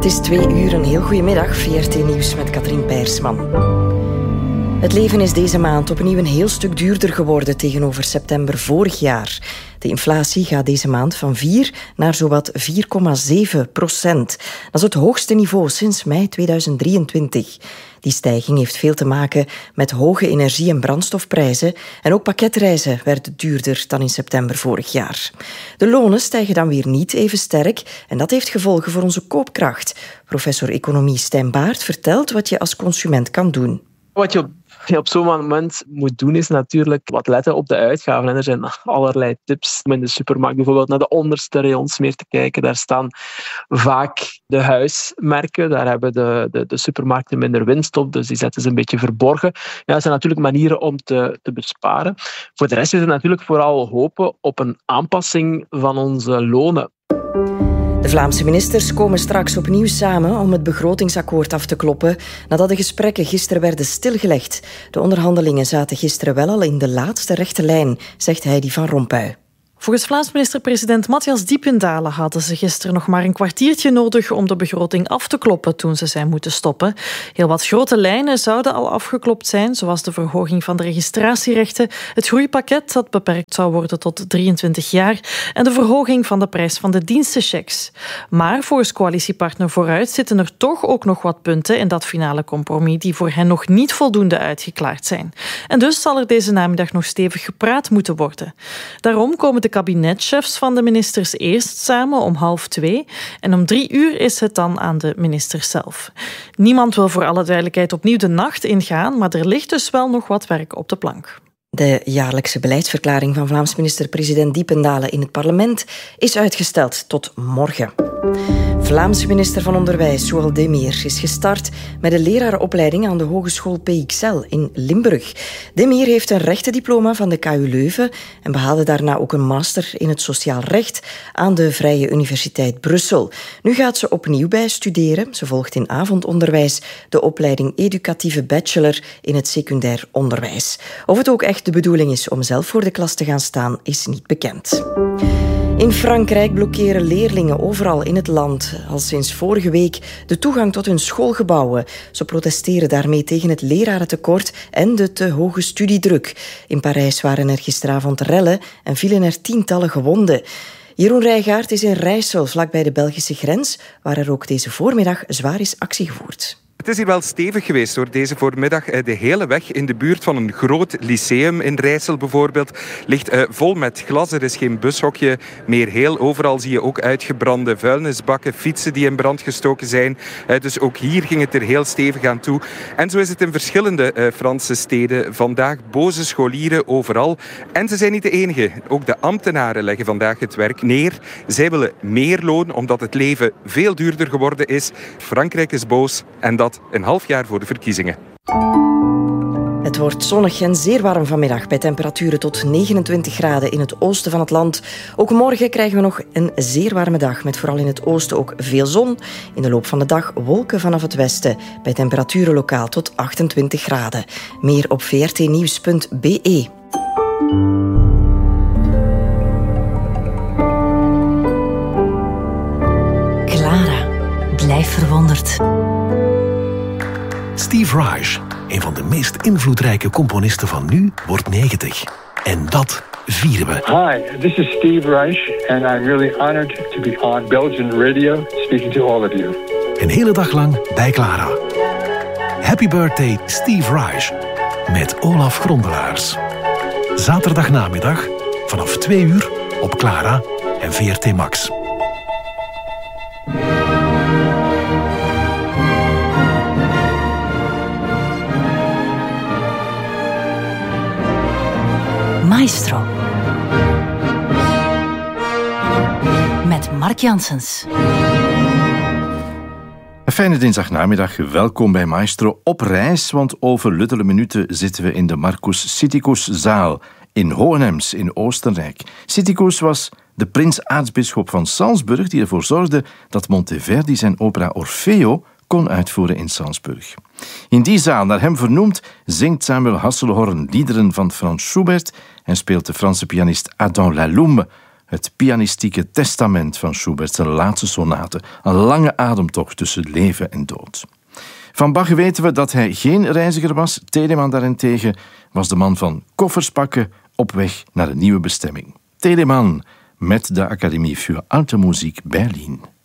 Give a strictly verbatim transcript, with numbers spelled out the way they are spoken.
Het is twee uur, een heel goedemiddag. V R T Nieuws met Katrien Peirsman. Het leven is deze maand opnieuw een heel stuk duurder geworden tegenover september vorig jaar. De inflatie gaat deze maand van vier naar zowat vier komma zeven procent. Dat is het hoogste niveau sinds mei tweeduizend drieëntwintig. Die stijging heeft veel te maken met hoge energie- en brandstofprijzen. En ook pakketreizen werden duurder dan in september vorig jaar. De lonen stijgen dan weer niet even sterk en dat heeft gevolgen voor onze koopkracht. Professor economie Stijn Baert vertelt wat je als consument kan doen. Wat je op, je op zo'n moment moet doen is natuurlijk wat letten op de uitgaven. En er zijn allerlei tips om in de supermarkt bijvoorbeeld naar de onderste rayons meer te kijken. Daar staan vaak de huismerken. Daar hebben de, de, de supermarkten minder winst op, dus die zetten ze een beetje verborgen. Ja, dat zijn natuurlijk manieren om te, te besparen. Voor de rest is het natuurlijk vooral hopen op een aanpassing van onze lonen. De Vlaamse ministers komen straks opnieuw samen om het begrotingsakkoord af te kloppen nadat de gesprekken gisteren werden stilgelegd. De onderhandelingen zaten gisteren wel al in de laatste rechte lijn, zegt Heidi van Rompuy. Volgens Vlaams minister-president Matthias Diependalen hadden ze gisteren nog maar een kwartiertje nodig om de begroting af te kloppen toen ze zijn moeten stoppen. Heel wat grote lijnen zouden al afgeklopt zijn, zoals de verhoging van de registratierechten, het groeipakket dat beperkt zou worden tot drieëntwintig jaar en de verhoging van de prijs van de dienstenchecks. Maar volgens coalitiepartner Vooruit zitten er toch ook nog wat punten in dat finale compromis die voor hen nog niet voldoende uitgeklaard zijn. En dus zal er deze namiddag nog stevig gepraat moeten worden. Daarom komen de kabinetchefs van de ministers eerst samen om half twee en om drie uur is het dan aan de ministers zelf. Niemand wil voor alle duidelijkheid opnieuw de nacht ingaan, maar er ligt dus wel nog wat werk op de plank. De jaarlijkse beleidsverklaring van Vlaams minister-president Diependalen in het parlement is uitgesteld tot morgen. Vlaamse minister van Onderwijs, Joël Demir, is gestart met een lerarenopleiding aan de Hogeschool P X L in Limburg. Demir heeft een rechtendiploma van de K U Leuven en behaalde daarna ook een master in het sociaal recht aan de Vrije Universiteit Brussel. Nu gaat ze opnieuw bijstuderen. Ze volgt in avondonderwijs de opleiding educatieve bachelor in het secundair onderwijs. Of het ook echt de bedoeling is om zelf voor de klas te gaan staan, is niet bekend. In Frankrijk blokkeren leerlingen overal in het land al sinds vorige week de toegang tot hun schoolgebouwen. Ze protesteren daarmee tegen het lerarentekort en de te hoge studiedruk. In Parijs waren er gisteravond rellen en vielen er tientallen gewonden. Jeroen Rijgaard is in Rijssel, vlakbij de Belgische grens, waar er ook deze voormiddag zwaar is actie gevoerd. Het is hier wel stevig geweest hoor, deze voormiddag. De hele weg in de buurt van een groot lyceum in Rijssel bijvoorbeeld ligt uh, vol met glas. Er is geen bushokje meer heel. Overal zie je ook uitgebrande vuilnisbakken, fietsen die in brand gestoken zijn. Uh, dus ook hier ging het er heel stevig aan toe. En zo is het in verschillende uh, Franse steden vandaag. Boze scholieren overal. En ze zijn niet de enige. Ook de ambtenaren leggen vandaag het werk neer. Zij willen meer loon, omdat het leven veel duurder geworden is. Frankrijk is boos en dat een half jaar voor de verkiezingen. Het wordt zonnig en zeer warm vanmiddag bij temperaturen tot negenentwintig graden in het oosten van het land. Ook morgen krijgen we nog een zeer warme dag met vooral in het oosten ook veel zon. In de loop van de dag wolken vanaf het westen bij temperaturen lokaal tot achtentwintig graden. Meer op v r t nieuws punt b e. Clara, blijf verwonderd. Steve Reich, een van de meest invloedrijke componisten van nu, wordt negentig. En dat vieren we. Hi, this is Steve Reich and I'm really honored to be on Belgian radio speaking to all of you. Een hele dag lang bij Clara. Happy birthday Steve Reich met Olaf Grondelaars. Zaterdagnamiddag vanaf twee uur op Clara en V R T Max. Maestro. Met Mark Janssens. Een fijne dinsdagnamiddag, welkom bij Maestro op reis, want over luttele minuten zitten we in de Marcus Sitticus-zaal in Hohenems in Oostenrijk. Sitticus was de prins-aartsbisschop van Salzburg die ervoor zorgde dat Monteverdi zijn opera Orfeo kon uitvoeren in Salzburg. In die zaal, naar hem vernoemd, zingt Samuel Hasselhorn liederen van Franz Schubert en speelt de Franse pianist Adam Laloum het pianistieke testament van Schubert, zijn laatste sonate. Een lange ademtocht tussen leven en dood. Van Bach weten we dat hij geen reiziger was. Telemann daarentegen was de man van koffers pakken op weg naar een nieuwe bestemming. Telemann met de Academie für Alte Musik Berlin.